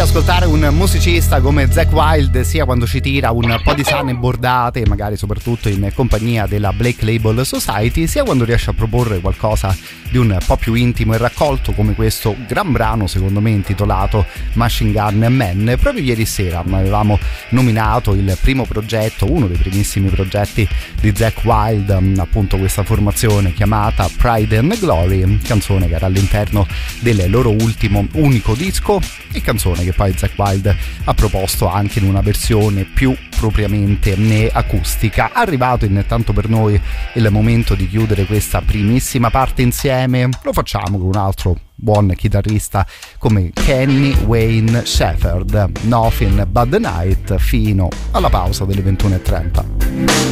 ascoltare un musicista come Zakk Wylde, sia quando ci tira un po' di sane bordate, magari soprattutto in compagnia della Black Label Society, sia quando riesce a proporre qualcosa di un po' più intimo e raccolto, come questo gran brano secondo me intitolato Machine Gun Man. Proprio ieri sera avevamo nominato il primo progetto, uno dei primissimi progetti di Zakk Wylde, appunto questa formazione chiamata Pride and Glory, canzone che era all'interno del loro ultimo unico disco e canzone che poi Zakk Wylde ha proposto anche in una versione più propriamente acustica. Arrivato intanto per noi il momento di chiudere questa primissima parte insieme, lo facciamo con un altro buon chitarrista come Kenny Wayne Shepherd, Nothing But The Night, fino alla pausa delle 21:30.